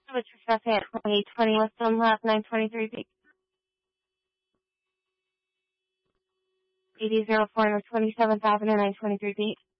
Which was Cafe at 2820 West Dunlap, 923 feet. 8004 North 27th Avenue, 923 feet.